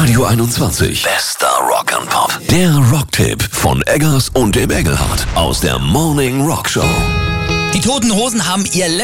Radio 21. Bester Rock and Pop. Der Rocktipp von Eggers und dem Engelhardt aus der Morning Rock Show. Die Toten Hosen haben ihr